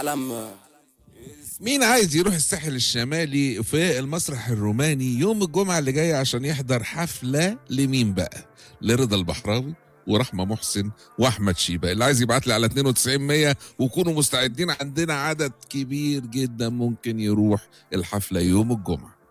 عالم. مين عايز يروح الساحل الشمالي في المسرح الروماني يوم الجمعة اللي جاية عشان يحضر حفلة لمين بقى؟ لرضا البحراوي ورحمة محسن وأحمد شيبة. اللي عايز يبعت لي على 9200 وكونوا مستعدين، عندنا عدد كبير جدا ممكن يروح الحفلة يوم الجمعة.